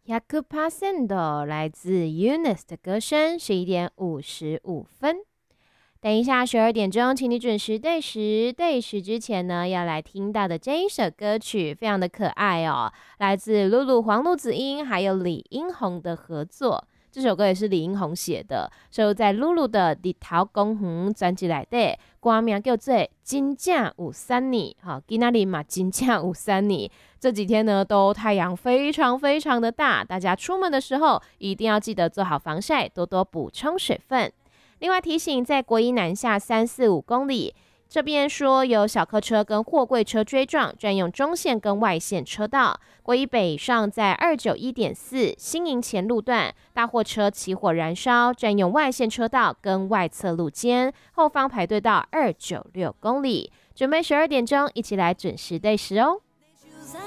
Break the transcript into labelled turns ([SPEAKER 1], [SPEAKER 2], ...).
[SPEAKER 1] 100%来自 Eunice 的歌声，11:55。等一下12点钟，请你准时对时。对时之前呢，要来听到的这一首歌曲非常的可爱哦，来自露露、黄路子英还有李英宏的合作。这首歌也是李英宏写的，收录在露露的《日头公园》专辑里底，歌名叫做《真正有3年》。好，今仔日嘛，真正有3年。这几天呢，都太阳非常非常的大，大家出门的时候一定要记得做好防晒，多多补充水分。另外提醒，在国一南下345公里，这边说有小客车跟货柜车追撞，占用中线跟外线车道。国一北上在291.4新营前路段，大货车起火燃烧，占用外线车道跟外侧路肩，后方排队到296公里。准备12点钟，一起来准时对时哦。